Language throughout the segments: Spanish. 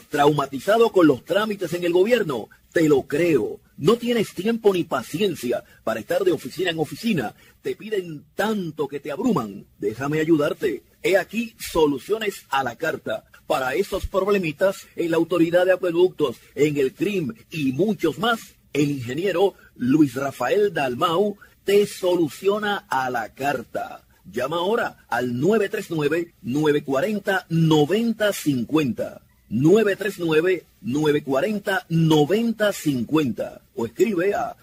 ¿Traumatizado con los trámites en el gobierno? Te lo creo. No tienes tiempo ni paciencia para estar de oficina en oficina. Te piden tanto que te abruman. Déjame ayudarte. He aquí soluciones a la carta. Para esos problemitas en la Autoridad de Acueductos, en el CRIM y muchos más, el ingeniero Luis Rafael Dalmau te soluciona a la carta. Llama ahora al 939-940-9050. 939-940-9050 o escribe a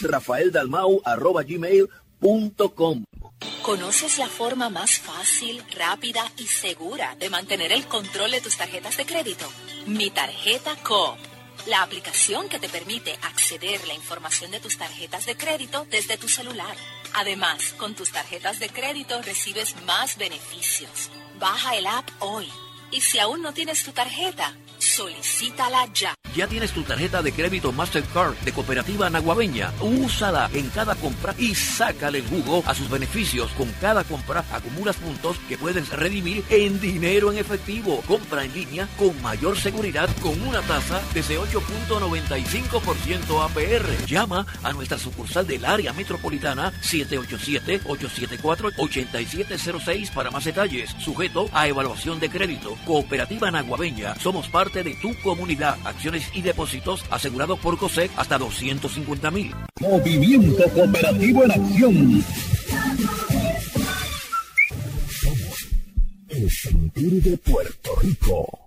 luisrafaeldalmau@gmail.com. ¿Conoces la forma más fácil, rápida y segura de mantener el control de tus tarjetas de crédito? Mi Tarjeta Coop, la aplicación que te permite acceder a la información de tus tarjetas de crédito desde tu celular. Además, con tus tarjetas de crédito recibes más beneficios. Baja el app hoy. Y si aún no tienes tu tarjeta, solicítala ya. ¿Ya tienes tu tarjeta de crédito Mastercard de Cooperativa Naguabeña? Úsala en cada compra y sácale el jugo a sus beneficios. Con cada compra acumulas puntos que puedes redimir en dinero en efectivo. Compra en línea con mayor seguridad con una tasa desde 8.95% APR. Llama a nuestra sucursal del área metropolitana 787-874-8706 para más detalles. Sujeto a evaluación de crédito. Cooperativa Naguabeña. Somos parte de tu comunidad. Acciones y depósitos asegurados por COSEC hasta 250,000. Movimiento Cooperativo en Acción. El sentir de Puerto Rico.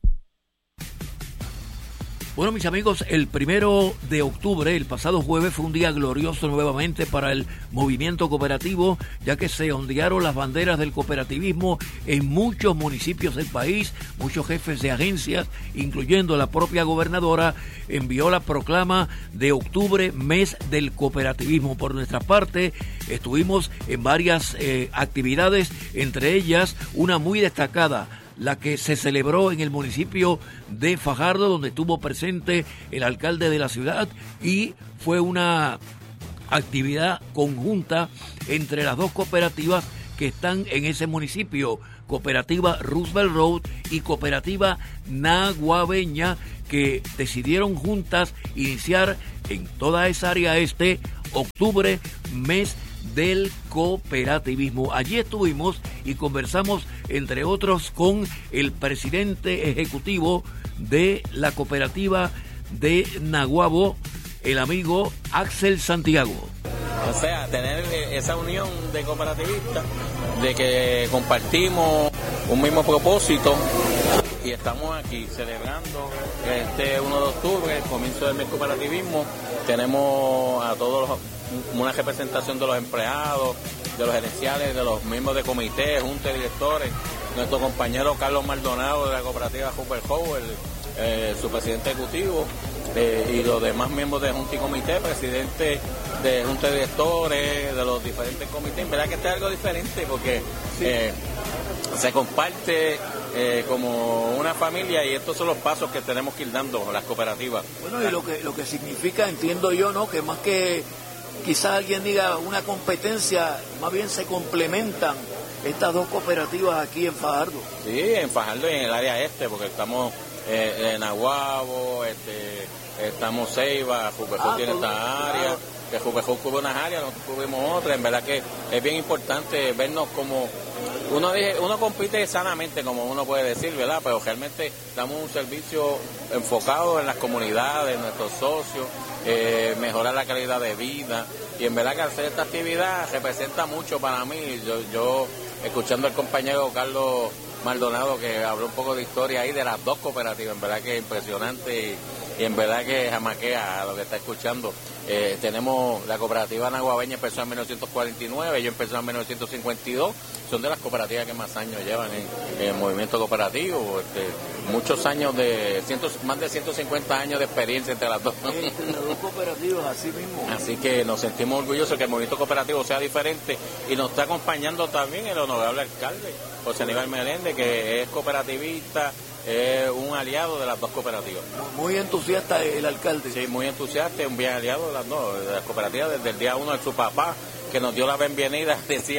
Bueno, mis amigos, el 1 de octubre, el pasado jueves, fue un día glorioso nuevamente para el movimiento cooperativo, ya que se ondearon las banderas del cooperativismo en muchos municipios del país. Muchos jefes de agencias, incluyendo la propia gobernadora, envió la proclama de octubre, mes del cooperativismo. Por nuestra parte, estuvimos en varias actividades, entre ellas una muy destacada, la que se celebró en el municipio de Fajardo, donde estuvo presente el alcalde de la ciudad, y fue una actividad conjunta entre las dos cooperativas que están en ese municipio, Cooperativa Roosevelt Road y Cooperativa Naguabeña, que decidieron juntas iniciar en toda esa área octubre, mes del cooperativismo. Allí estuvimos y conversamos, entre otros, con el presidente ejecutivo de la cooperativa de Naguabo, el amigo Axel Santiago. O sea, tener esa unión de cooperativistas, de que compartimos un mismo propósito y estamos aquí celebrando este 1 de octubre, el comienzo del mes cooperativismo. Tenemos a todos una representación de los empleados, de los gerenciales, de los miembros de comité, junta de directores, nuestro compañero Carlos Maldonado de la cooperativa Hooper Howell, su presidente ejecutivo, y los demás miembros de junta y comité, presidente de junta de directores, de los diferentes comités. En verdad que este es algo diferente porque se comparte como una familia, y estos son los pasos que tenemos que ir dando las cooperativas. Bueno, y lo que significa, entiendo yo, ¿no?, que más que quizás alguien diga una competencia, más bien se complementan estas dos cooperativas aquí en Fajardo. Sí, en Fajardo y en el área porque estamos en Aguabo, estamos Ceiba, Jupejú tiene esta área, que Jupejú cubre unas áreas, nosotros cubrimos otras. En verdad que es bien importante vernos como uno compite sanamente, como uno puede decir, ¿verdad? Pero realmente damos un servicio enfocado en las comunidades, en nuestros socios, mejorar la calidad de vida, y en verdad que hacer esta actividad representa mucho para mí. Yo escuchando al compañero Carlos Maldonado, que habló un poco de historia ahí de las dos cooperativas, en verdad que es impresionante, y en verdad que jamaquea a lo que está escuchando. Tenemos la cooperativa Naguabeña, empezó en 1949, yo empecé en 1952, son de las cooperativas que más años llevan en el movimiento cooperativo, muchos años más de 150 años de experiencia entre las dos. Entre las dos cooperativas, así mismo. Así que nos sentimos orgullosos que el movimiento cooperativo sea diferente, y nos está acompañando también el honorable alcalde, José Aníbal Meléndez, que es cooperativista, es un aliado de las dos cooperativas. Muy entusiasta el alcalde. Sí, muy entusiasta, un bien aliado de las cooperativas desde el día 1 de su papá, que nos dio la bienvenida, decía,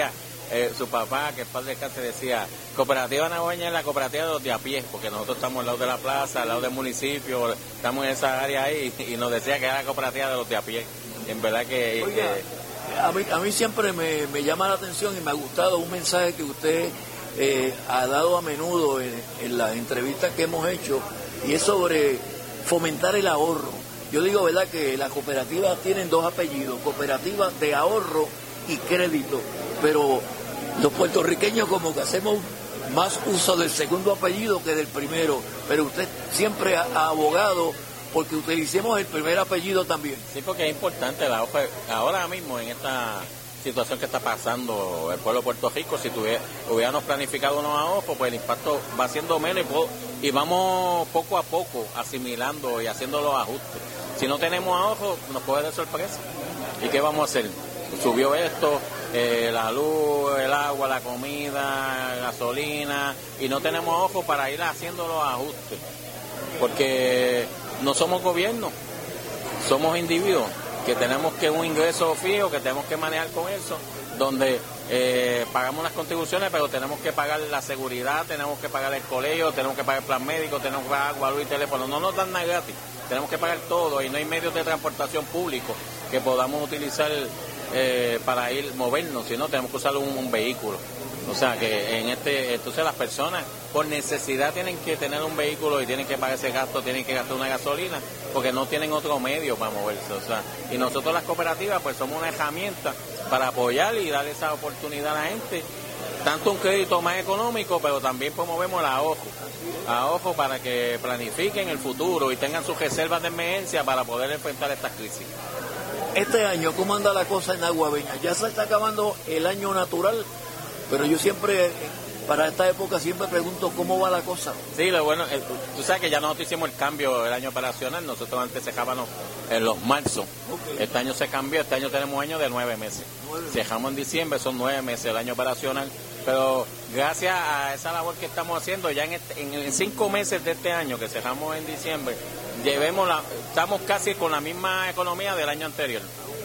su papá, que es padre de cáncer, decía, Cooperativa Naguabeña es la cooperativa de los de a pie, porque nosotros estamos al lado de la plaza, al lado del municipio, estamos en esa área ahí, y nos decía que era la cooperativa de los de a pie. En verdad que... Oiga, a mí siempre me llama la atención y me ha gustado un mensaje que usted ha dado a menudo en las entrevistas que hemos hecho, y es sobre fomentar el ahorro. Yo digo, ¿verdad?, que las cooperativas tienen dos apellidos, cooperativas de ahorro y crédito, pero los puertorriqueños como que hacemos más uso del segundo apellido que del primero, pero usted siempre ha abogado porque utilicemos el primer apellido también. Sí, porque es importante el ahorro. Ahora mismo, en esta situación que está pasando el pueblo de Puerto Rico, si hubiéramos planificado unos ahorros, pues el impacto va siendo menos y vamos poco a poco asimilando y haciendo los ajustes. Si no tenemos ahorros, nos puede dar sorpresa. ¿Y qué vamos a hacer? Subió esto, la luz, el agua, la comida, la gasolina, y no tenemos ahorros para ir haciendo los ajustes. Porque no somos gobierno, somos individuos que tenemos que un ingreso fijo, que tenemos que manejar con eso, donde pagamos las contribuciones, pero tenemos que pagar la seguridad, tenemos que pagar el colegio, tenemos que pagar el plan médico, tenemos que pagar agua, luz y teléfono. No nos dan nada gratis, tenemos que pagar todo y no hay medios de transportación público que podamos utilizar para ir movernos, sino tenemos que usar un vehículo. O sea que entonces las personas por necesidad tienen que tener un vehículo y tienen que pagar ese gasto, tienen que gastar una gasolina, porque no tienen otro medio para moverse. O sea, y nosotros las cooperativas pues somos una herramienta para apoyar y dar esa oportunidad a la gente, tanto un crédito más económico, pero también promovemos el ahorro para que planifiquen el futuro y tengan sus reservas de emergencia para poder enfrentar estas crisis. Este año, ¿cómo anda la cosa en Naguabeña? Ya se está acabando el año natural, pero yo siempre, para esta época, siempre pregunto cómo va la cosa. Sí, lo bueno, tú sabes que ya nosotros hicimos el cambio el año operacional, nosotros antes cejábamos en los marzos, okay. Este año se cambió, este año tenemos año de 9 meses. Cejamos en diciembre, son 9 meses el año operacional, pero gracias a esa labor que estamos haciendo, ya en 5 meses de este año que cejamos en diciembre, estamos casi con la misma economía del año anterior.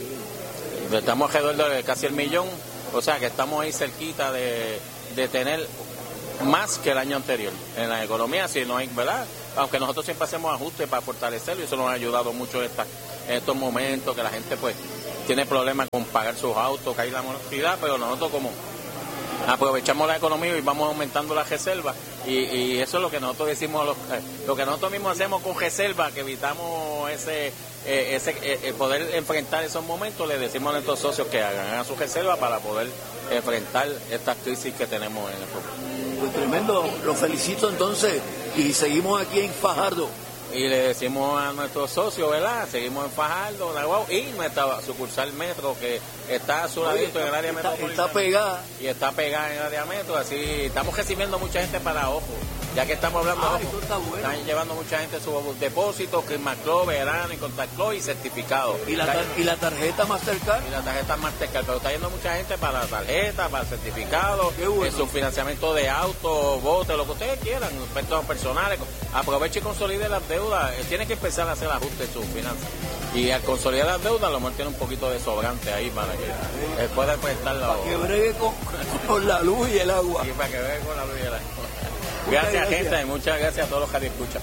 Estamos alrededor de casi el 1,000,000. O sea que estamos ahí cerquita de tener más que el año anterior en la economía, si no hay, ¿verdad? Aunque nosotros siempre hacemos ajustes para fortalecerlo y eso nos ha ayudado mucho en estos momentos que la gente pues tiene problemas con pagar sus autos, que hay la morosidad, pero nosotros como aprovechamos la economía y vamos aumentando las reservas y eso es lo que nosotros decimos, lo que nosotros mismos hacemos con reservas, que evitamos poder enfrentar esos momentos. Le decimos a nuestros socios que hagan su reserva para poder enfrentar estas crisis que tenemos en el pueblo. Pues tremendo, los felicito entonces y seguimos aquí en Fajardo. Y le decimos a nuestros socios, ¿verdad? Seguimos en Fajardo, Naguabo, y nuestra sucursal metro que está a su ladito en el área metropolitana. Está pegada. Y está pegada en el área metro, así estamos recibiendo mucha gente para ojo. Ya que estamos hablando de ojo, están llevando mucha gente sus depósitos, Crismaclo, Verano y Contaclo y certificados. ¿Y la tarjeta Mastercard? Y la tarjeta Mastercard, pero está yendo mucha gente para la tarjeta, para certificados, bueno. Su financiamiento de autos, botes, lo que ustedes quieran, préstamos personales. Aproveche y consolide las deudas. Tiene que empezar a hacer ajustes en sus finanzas. Y al consolidar las deudas, a lo mejor tiene un poquito de sobrante ahí para que pueda prestarla. Para que bregue con la luz y el agua. Y para que bregue con la luz y el agua. Gracias, gente, y muchas gracias a todos los que escuchan.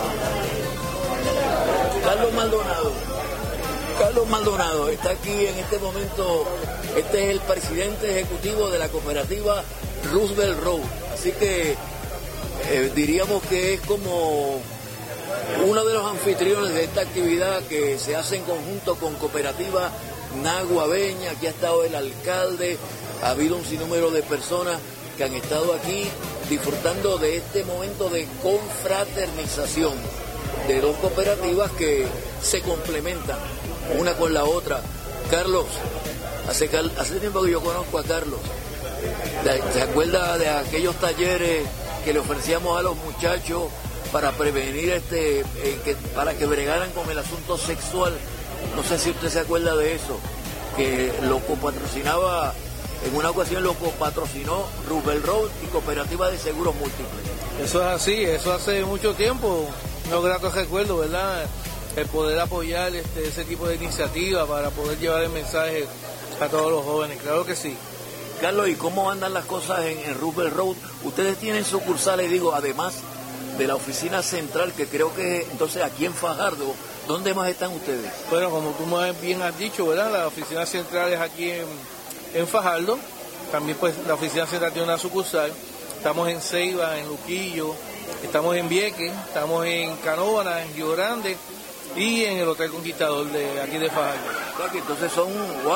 Carlos Maldonado está aquí en este momento. Este es el presidente ejecutivo de la cooperativa Roosevelt Road. Así que diríamos que es como uno de los anfitriones de esta actividad que se hace en conjunto con Cooperativa Naguabeña. Aquí ha estado el alcalde, ha habido un sinnúmero de personas que han estado aquí disfrutando de este momento de confraternización de dos cooperativas que se complementan una con la otra. Carlos, hace tiempo que yo conozco a Carlos. ¿Se acuerda de aquellos talleres que le ofrecíamos a los muchachos para prevenir para que bregaran con el asunto sexual? No sé si usted se acuerda de eso, que lo patrocinaba. En una ocasión lo patrocinó Roosevelt Road y Cooperativa de Seguros Múltiples. Eso es así, eso hace mucho tiempo, no grato recuerdo, ¿verdad? El poder apoyar ese tipo de iniciativa para poder llevar el mensaje a todos los jóvenes, claro que sí. Carlos, ¿y cómo andan las cosas en Roosevelt Road? Ustedes tienen sucursales, digo, además de la oficina central, que creo que entonces aquí en Fajardo, ¿dónde más están ustedes? Bueno, como tú bien has dicho, ¿verdad? La oficina central es aquí en Fajardo. También pues la oficina central tiene una sucursal. Estamos en Ceiba, en Luquillo, estamos en Vieques, estamos en Canóvana, en Río Grande y en el Hotel Conquistador de aquí de Fajardo. Claro que entonces son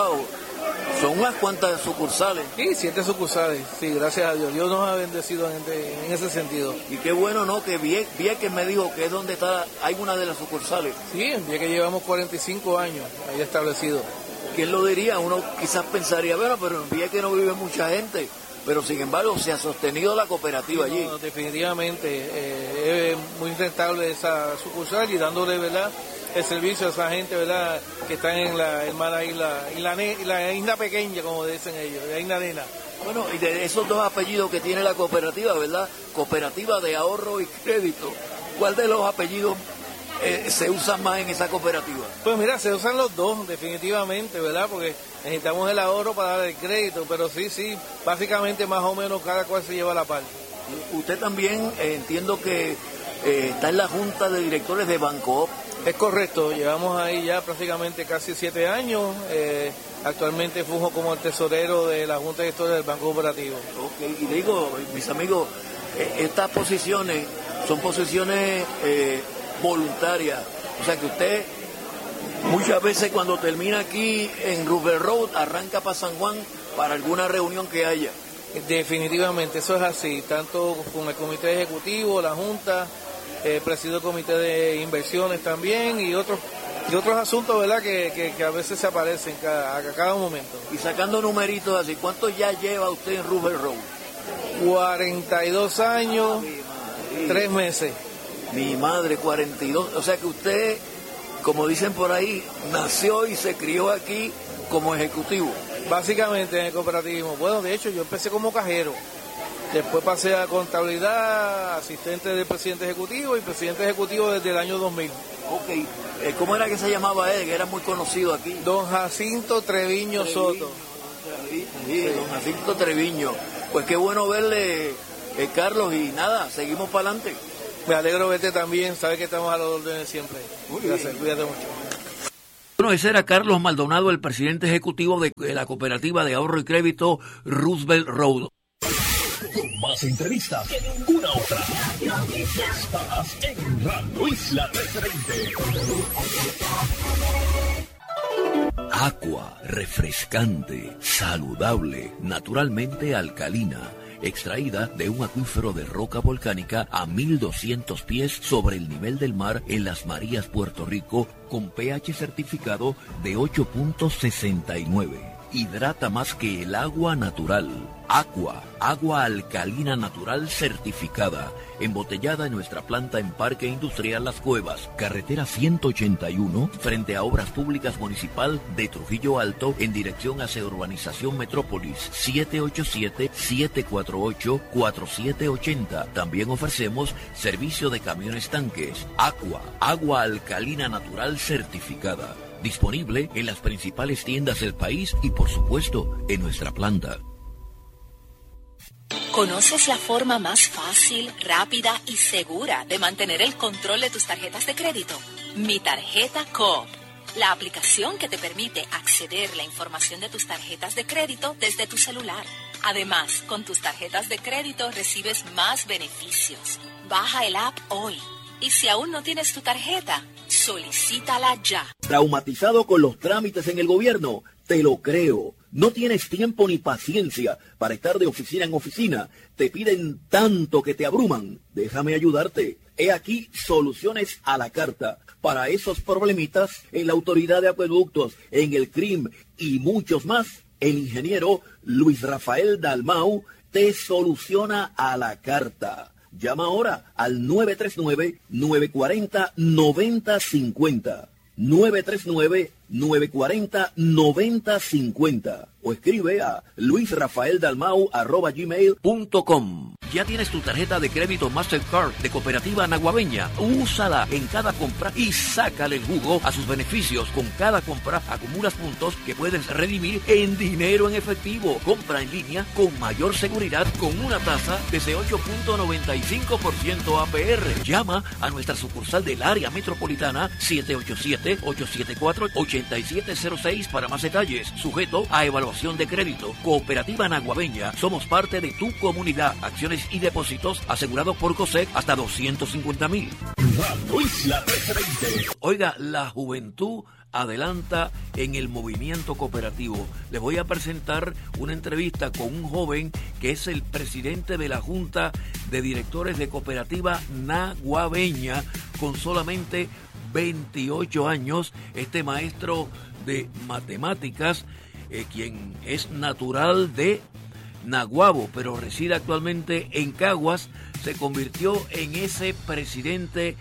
unas cuantas sucursales. Sí, 7 sucursales, sí, gracias a Dios. Dios nos ha bendecido en ese sentido. Y qué bueno, ¿no? Que Vieques me dijo que es donde hay una de las sucursales. Sí, en Vieques llevamos 45 años ahí establecido. ¿Quién lo diría? Uno quizás pensaría, bueno, pero en Vieques no vive mucha gente. Pero sin embargo se ha sostenido la cooperativa allí. No, definitivamente es muy rentable esa sucursal y dándole, ¿verdad?, el servicio a esa gente, ¿verdad?, que están en la hermana isla, la isla pequeña, como dicen ellos, la isla nena. Bueno, y de esos dos apellidos que tiene la cooperativa, ¿verdad? Cooperativa de Ahorro y Crédito. ¿Cuál de los apellidos se usa más en esa cooperativa? Pues mira, se usan los dos, definitivamente, ¿verdad? Porque necesitamos el ahorro para dar el crédito, pero sí, básicamente más o menos cada cual se lleva la parte. Usted también entiendo que está en la Junta de Directores de Bancoop. Es correcto, llevamos ahí ya prácticamente casi 7 años. Actualmente funjo como el tesorero de la Junta de Gestores del Banco Cooperativo. Okay. Y digo, mis amigos, estas posiciones son posiciones voluntarias. O sea que usted muchas veces cuando termina aquí en Roosevelt Road arranca para San Juan para alguna reunión que haya. Definitivamente, eso es así, tanto con el comité ejecutivo, la Junta, presido el comité de inversiones también y otros asuntos, ¿verdad?, que a veces se aparecen a cada momento. Y sacando numeritos así, ¿cuánto ya lleva usted en Roosevelt Road? 42 años, 3 meses. Mi madre, 42, o sea que usted, como dicen por ahí, nació y se crió aquí como ejecutivo. Básicamente en el cooperativismo. Bueno, de hecho yo empecé como cajero, después pasé a contabilidad, asistente del presidente ejecutivo y presidente ejecutivo desde el año 2000. Ok, ¿cómo era que se llamaba él, que era muy conocido aquí? Don Jacinto Treviño Soto. Sí, don Jacinto Treviño. Pues qué bueno verle, Carlos, y nada, seguimos para adelante. Me alegro verte también, sabes que estamos a los órdenes siempre. Gracias, cuídate mucho. Bueno, ese era Carlos Maldonado, el presidente ejecutivo de la Cooperativa de Ahorro y Crédito Roosevelt Road. Con más entrevistas que ninguna otra. Estás en Radio Isla 1320. Aqua, refrescante, saludable, naturalmente alcalina, extraída de un acuífero de roca volcánica a 1200 pies sobre el nivel del mar en Las Marías, Puerto Rico, con pH certificado de 8.69. Hidrata más que el agua natural. Aqua, agua alcalina natural certificada, embotellada en nuestra planta en Parque Industrial Las Cuevas, carretera 181, frente a Obras Públicas Municipal de Trujillo Alto, en dirección hacia Urbanización Metrópolis, 787-748-4780. También ofrecemos servicio de camiones tanques. Aqua, agua alcalina natural certificada. Disponible en las principales tiendas del país y, por supuesto, en nuestra planta. ¿Conoces la forma más fácil, rápida y segura de mantener el control de tus tarjetas de crédito? Mi Tarjeta Coop, la aplicación que te permite acceder a la información de tus tarjetas de crédito desde tu celular. Además, con tus tarjetas de crédito recibes más beneficios. Baja el app hoy. Y si aún no tienes tu tarjeta, solicítala ya. ¿Traumatizado con los trámites en el gobierno? Te lo creo. No tienes tiempo ni paciencia para estar de oficina en oficina. Te piden tanto que te abruman. Déjame ayudarte. He aquí soluciones a la carta para esos problemitas en la Autoridad de Acueductos, en el CRIM y muchos más. El ingeniero Luis Rafael Dalmau te soluciona a la carta. Llama ahora al 939-940-9050. 939-940-9050 o escribe a luisrafaeldalmau@gmail.com. ¿Ya tienes tu tarjeta de crédito Mastercard de Cooperativa Naguabeña? Úsala en cada compra y sácale el jugo a sus beneficios. Con cada compra acumulas puntos que puedes redimir en dinero en efectivo. Compra en línea con mayor seguridad con una tasa desde 8.95% APR. Llama a nuestra sucursal del área metropolitana 787-874-8706 para más detalles. Sujeto a evaluación de crédito. Cooperativa Naguabeña. Somos parte de tu comunidad. Acciones y depósitos asegurados por COSEC hasta 250,000. Radio Isla 1320. Oiga, la juventud adelanta en el movimiento cooperativo. Les voy a presentar una entrevista con un joven que es el presidente de la Junta de Directores de Cooperativa Naguabeña, con solamente 28 años. Este maestro de matemáticas, quien es natural de Naguabo, pero reside actualmente en Caguas, se convirtió en ese presidente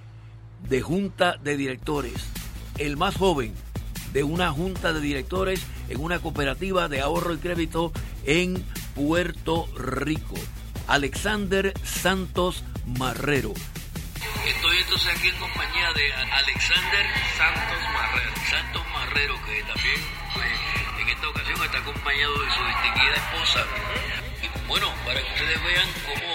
de Junta de Directores, el más joven de una junta de directores en una cooperativa de ahorro y crédito en Puerto Rico. Alexander Santos Marrero. Estoy entonces aquí en compañía de Alexander Santos Marrero, que también en esta ocasión está acompañado de su distinguida esposa. Y bueno, para que ustedes vean cómo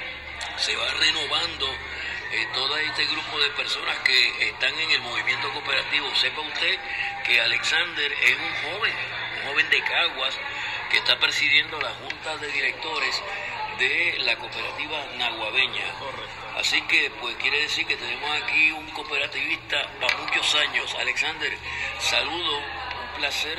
se va renovando todo este grupo de personas que están en el movimiento cooperativo. Sepa usted que Alexander es un joven de Caguas, que está presidiendo la junta de directores de la cooperativa Naguabeña. Correcto. Así que pues quiere decir que tenemos aquí un cooperativista para muchos años. Alexander, saludo, un placer,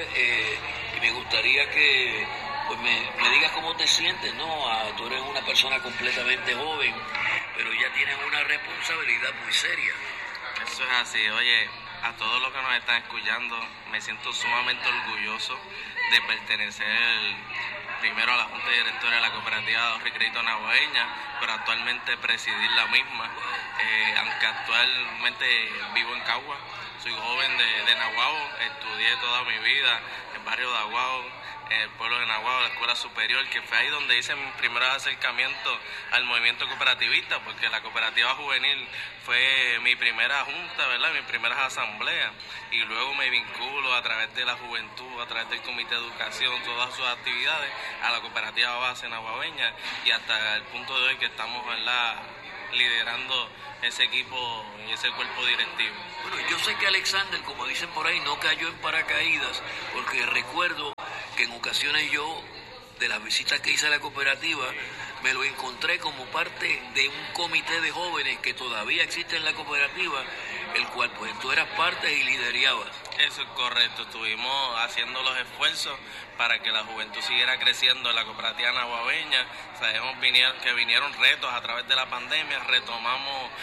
y me gustaría que pues me digas cómo te sientes, ¿no? Tú eres una persona completamente joven, pero ya tienes una responsabilidad muy seria. Eso es así. Oye, a todos los que nos están escuchando, me siento sumamente orgulloso de pertenecer primero a la Junta de Directores de la Cooperativa de Ahorro y Crédito Naguabeña, pero actualmente presidir la misma, aunque actualmente vivo en Cagua. Soy joven de Naguabo, estudié toda mi vida en el barrio de Aguabo, en el pueblo de Naguabo, la escuela superior, que fue ahí donde hice mi primer acercamiento al movimiento cooperativista, porque la cooperativa juvenil fue mi primera junta, ¿verdad? Mi primera asamblea, y luego me vinculo a través de la juventud, a través del comité de educación, todas sus actividades, a la cooperativa base naguabeña, y hasta el punto de hoy que estamos, ¿verdad?, liderando ese equipo y ese cuerpo directivo. Bueno, yo sé que Alexander, como dicen por ahí, no cayó en paracaídas, porque recuerdo que en ocasiones yo, de las visitas que hice a la cooperativa, me lo encontré como parte de un comité de jóvenes que todavía existe en la cooperativa, el cual pues tú eras parte y liderabas. Eso es correcto, estuvimos haciendo los esfuerzos para que la juventud siguiera creciendo en la cooperativa naguabeña. Sabemos que vinieron retos a través de la pandemia, retomamos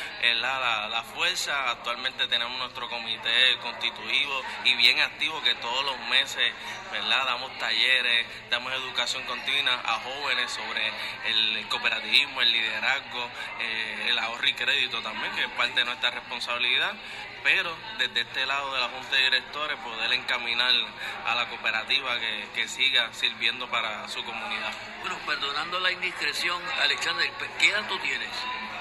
la fuerza. Actualmente tenemos nuestro comité constituido y bien activo, que todos los meses, ¿verdad?, damos talleres, damos educación continua a jóvenes sobre el cooperativismo, el liderazgo, el ahorro y crédito también, que es parte de nuestra responsabilidad. Pero desde este lado de la Junta de Directores poder encaminar a la cooperativa que siga sirviendo para su comunidad. Bueno, perdonando la indiscreción, Alexander, ¿qué edad tú tienes?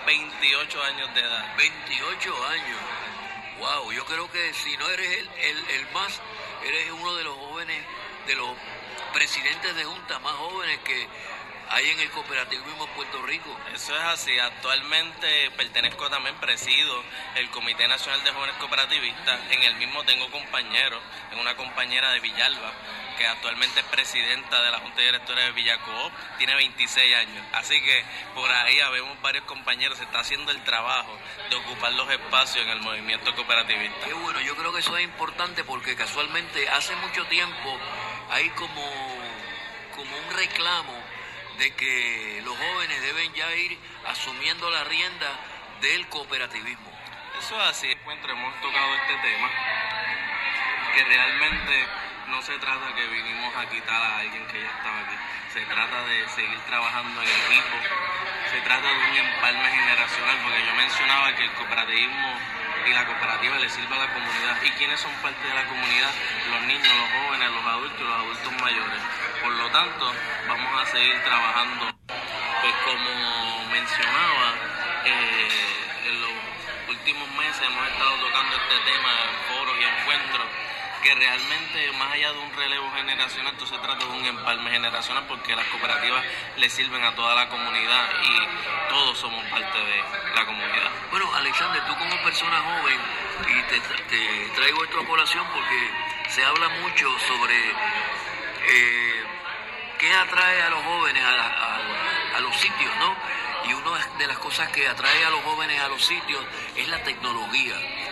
28 años de edad. 28 años. Wow, yo creo que si no eres el más, eres uno de los jóvenes, de los presidentes de junta más jóvenes que hay en el cooperativismo en Puerto Rico. Eso es así. Actualmente pertenezco también, presido el Comité Nacional de Jóvenes Cooperativistas. En el mismo tengo compañeros, tengo una compañera de Villalba, que actualmente es presidenta de la Junta de Directores de Villacoop, tiene 26 años. Así que por ahí habemos varios compañeros, se está haciendo el trabajo de ocupar los espacios en el movimiento cooperativista. Qué bueno, yo creo que eso es importante porque casualmente hace mucho tiempo hay como un reclamo de que los jóvenes deben ya ir asumiendo la rienda del cooperativismo. Eso es así. Hemos tocado este tema, que realmente no se trata que vinimos a quitar a alguien que ya estaba aquí. Se trata de seguir trabajando en equipo, se trata de un empalme generacional, porque yo mencionaba que el cooperativismo y la cooperativa le sirve a la comunidad. ¿Y quiénes son parte de la comunidad? Los niños, los jóvenes, los adultos y los adultos mayores. Por lo tanto, vamos a seguir trabajando pues como mencionaba, en los últimos meses hemos estado tocando este tema en foros y encuentros, que realmente más allá de un relevo generacional, esto se trata de un empalme generacional, porque las cooperativas le sirven a toda la comunidad y todos somos parte de la comunidad. Bueno, Alexander, tú como persona joven, y te traigo esto a colación porque se habla mucho sobre qué atrae a los jóvenes a los sitios, ¿no? Y una de las cosas que atrae a los jóvenes a los sitios es la tecnología.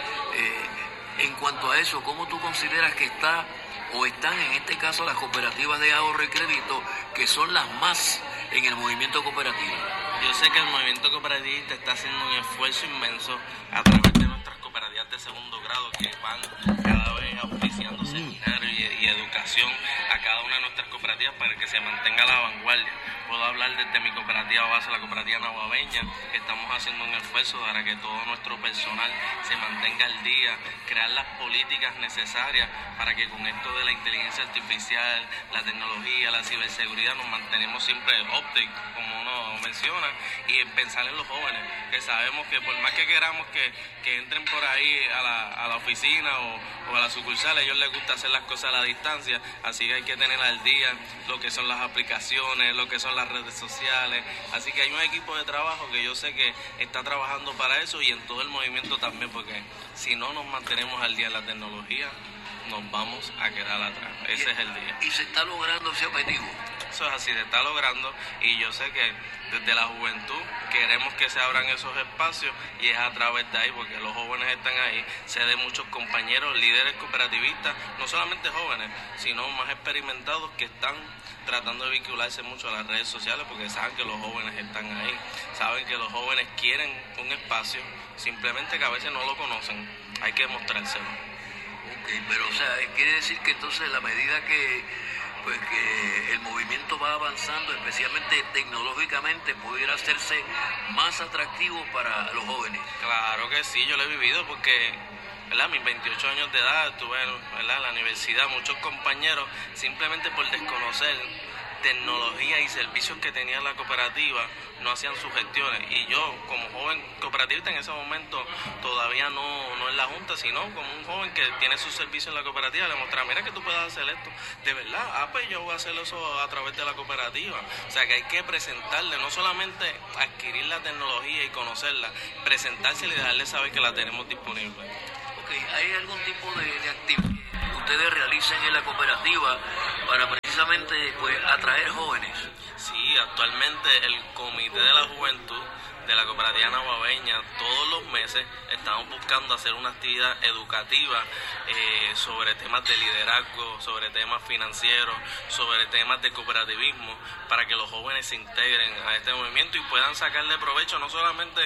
En cuanto a eso, ¿cómo tú consideras que están en este caso las cooperativas de ahorro y crédito, que son las más en el movimiento cooperativo? Yo sé que el movimiento cooperativista está haciendo un esfuerzo inmenso a través de nuestras cooperativas de segundo grado, que van cada vez auspiciando seminarios y educación a cada una de nuestras cooperativas para que se mantenga a la vanguardia. Puedo hablar desde mi cooperativa base, la cooperativa naguabeña, que estamos haciendo un esfuerzo para que todo nuestro personal se mantenga al día, crear las políticas necesarias para que con esto de la inteligencia artificial, la tecnología, la ciberseguridad, nos mantenemos siempre ópticos, como uno menciona, y pensar en los jóvenes, que sabemos que por más que queramos que entren por ahí a la oficina o a la sucursal, a ellos les gusta hacer las cosas a la distancia, así que hay que tener al día lo que son las aplicaciones, lo que son las redes sociales, así que hay un equipo de trabajo que yo sé que está trabajando para eso, y en todo el movimiento también, porque si no nos mantenemos al día en la tecnología, nos vamos a quedar atrás. Ese es el día. ¿Y se está logrando ese objetivo? Eso es así, se está logrando, y yo sé que desde la juventud queremos que se abran esos espacios, y es a través de ahí, porque los jóvenes están ahí, sé de muchos compañeros, líderes cooperativistas, no solamente jóvenes, sino más experimentados, que están tratando de vincularse mucho a las redes sociales, porque saben que los jóvenes están ahí, saben que los jóvenes quieren un espacio, simplemente que a veces no lo conocen, hay que mostrárselo. Pero, o sea, quiere decir que entonces la medida que el movimiento va avanzando, especialmente tecnológicamente, pudiera hacerse más atractivo para los jóvenes. Claro que sí, yo lo he vivido porque, ¿verdad? Mis 28 años de edad estuve, ¿verdad?, en la universidad, muchos compañeros, simplemente por desconocer tecnología y servicios que tenía la cooperativa, no hacían sus gestiones, y yo como joven cooperativista en ese momento todavía no en la junta, sino como un joven que tiene sus servicios en la cooperativa, le mostraba, mira que tú puedes hacer esto, de verdad, pues yo voy a hacer eso a través de la cooperativa. O sea que hay que presentarle, no solamente adquirir la tecnología y conocerla, presentársela y dejarle saber que la tenemos disponible. ¿Hay algún tipo de actividad que ustedes realicen en la cooperativa para precisamente atraer jóvenes? Sí, actualmente el Comité de la Juventud de la Cooperativa Naguabeña, todos los meses estamos buscando hacer una actividad educativa sobre temas de liderazgo, sobre temas financieros, sobre temas de cooperativismo, para que los jóvenes se integren a este movimiento y puedan sacarle provecho no solamente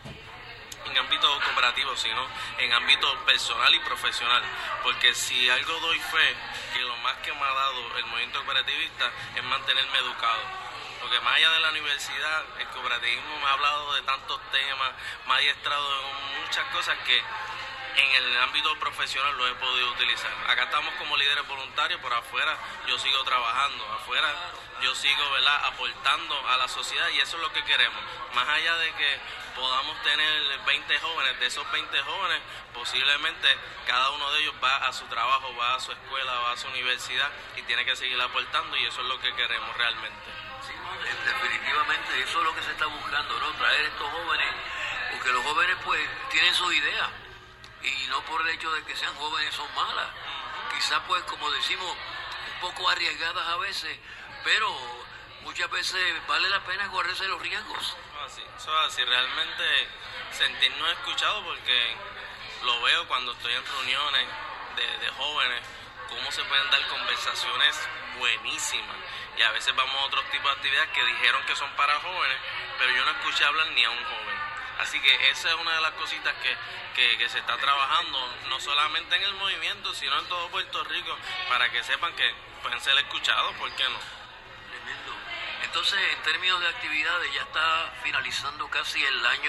en ámbito cooperativo, sino en ámbito personal y profesional, porque si algo doy fe, que lo más que me ha dado el movimiento cooperativista es mantenerme educado, porque más allá de la universidad, el cooperativismo me ha hablado de tantos temas, me ha adiestrado en muchas cosas que en el ámbito profesional lo he podido utilizar. Acá estamos como líderes voluntarios, por afuera yo sigo trabajando, afuera yo sigo, ¿verdad?, aportando a la sociedad, y eso es lo que queremos. Más allá de que podamos tener 20 jóvenes, de esos 20 jóvenes, posiblemente cada uno de ellos va a su trabajo, va a su escuela, va a su universidad, y tiene que seguir aportando, y eso es lo que queremos realmente. Sí, definitivamente eso es lo que se está buscando, ¿no? Traer estos jóvenes, porque los jóvenes pues tienen sus ideas, y no por el hecho de que sean jóvenes son malas, quizás pues como decimos, un poco arriesgadas a veces, pero muchas veces vale la pena correrse los riesgos. Eso es así, realmente sentirnos escuchados, porque lo veo cuando estoy en reuniones de jóvenes, cómo se pueden dar conversaciones buenísimas, y a veces vamos a otros tipos de actividades que dijeron que son para jóvenes, pero yo no escuché hablar ni a un joven. Así que esa es una de las cositas que se está trabajando, no solamente en el movimiento, sino en todo Puerto Rico, para que sepan que pueden ser escuchados, ¿por qué no? Tremendo. Entonces, en términos de actividades, ya está finalizando casi el año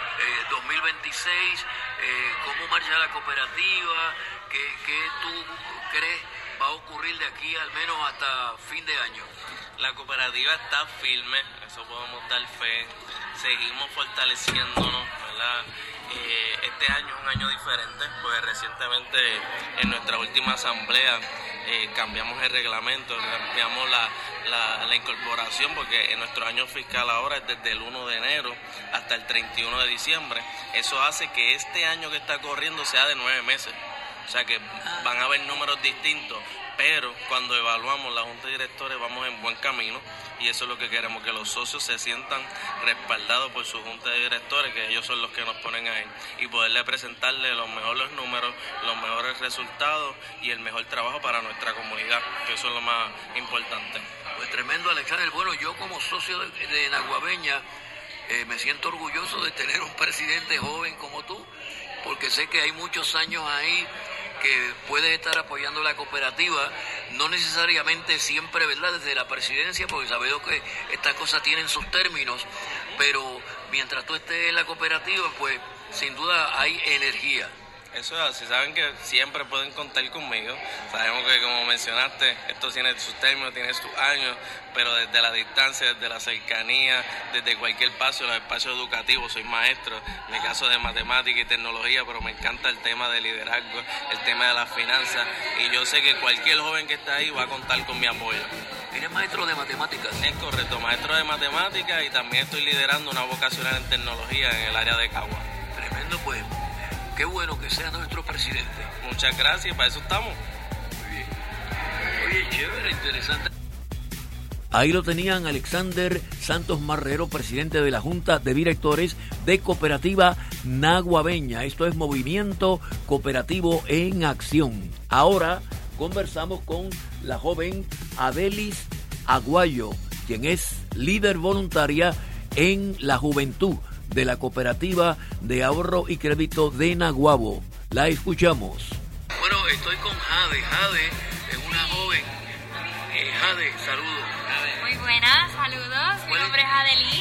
2026. ¿Cómo marcha la cooperativa? ¿Qué tú crees va a ocurrir de aquí al menos hasta fin de año? La cooperativa está firme, eso podemos dar fe. Seguimos fortaleciéndonos, ¿verdad? Este año es un año diferente, pues recientemente en nuestra última asamblea cambiamos el reglamento, cambiamos la incorporación, porque en nuestro año fiscal ahora es desde el 1 de enero hasta el 31 de diciembre. Eso hace que este año que está corriendo sea de 9 meses. O sea que van a haber números distintos, pero cuando evaluamos la Junta de Directores vamos en buen camino, y eso es lo que queremos, que los socios se sientan respaldados por su Junta de Directores, que ellos son los que nos ponen ahí, y poderle presentarle los mejores números, los mejores resultados y el mejor trabajo para nuestra comunidad, que eso es lo más importante. Pues tremendo, Alexander. Bueno, yo como socio de Naguabeña me siento orgulloso de tener un presidente joven como tú, porque sé que hay muchos años ahí que puedes estar apoyando la cooperativa, no necesariamente siempre, ¿verdad?, desde la presidencia, porque sabemos que estas cosas tienen sus términos, pero mientras tú estés en la cooperativa, pues sin duda hay energía. Eso es así, saben que siempre pueden contar conmigo. Sabemos que, como mencionaste, esto tiene sus términos, tiene sus años, pero desde la distancia, desde la cercanía, desde cualquier paso, los espacios educativos, soy maestro, en mi caso de matemática y tecnología, pero me encanta el tema de liderazgo, el tema de las finanzas, y yo sé que cualquier joven que está ahí va a contar con mi apoyo. ¿Eres maestro de matemáticas? Es correcto, maestro de matemáticas, y también estoy liderando una vocacional en tecnología en el área de Cagua. Tremendo, pues. Qué bueno que sea nuestro presidente. Muchas gracias, para eso estamos. Muy bien. Oye, chévere, interesante. Ahí lo tenían Alexander Santos Marrero, presidente de la Junta de Directores de Cooperativa Naguabeña. Esto es Movimiento Cooperativo en Acción. Ahora conversamos con la joven Adelis Aguayo, quien es líder voluntaria en la juventud de la Cooperativa de Ahorro y Crédito de Naguabo. La escuchamos. Bueno, estoy con Jade. Jade es una joven. Jade, saludos. Muy buenas, saludos. Mi nombre es Adelis.